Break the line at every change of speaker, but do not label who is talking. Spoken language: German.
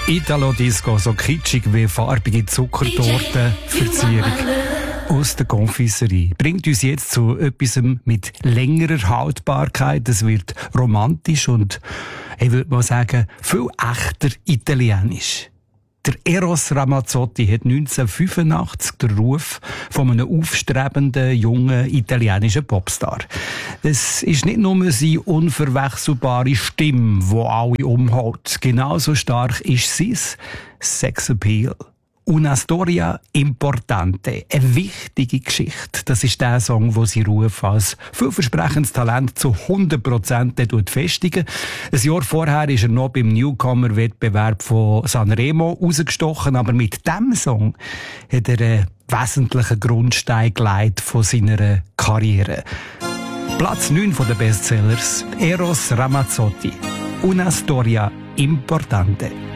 Italo-Disco, so kitschig wie farbige Zuckertortenverzierung aus der Confiserie. Bringt uns jetzt zu etwas mit längerer Haltbarkeit. Es wird romantisch und, ich würde mal sagen, viel echter italienisch. Der Eros Ramazzotti hat 1985 den Ruf von einem aufstrebenden, jungen italienischen Popstar. Es ist nicht nur seine unverwechselbare Stimme, die alle umhaut. Genauso stark ist sein Sexappeal. Una storia importante, eine wichtige Geschichte. Das ist der Song, wo sie Ruf als vielversprechendes Talent zu 100% festigen. Ein Jahr vorher ist er noch beim Newcomer-Wettbewerb von Sanremo rausgestochen, aber mit diesem Song hat er einen wesentlichen Grundstein gelegt von seiner Karriere. Platz 9 der Bestsellers, Eros Ramazzotti, Una storia importante.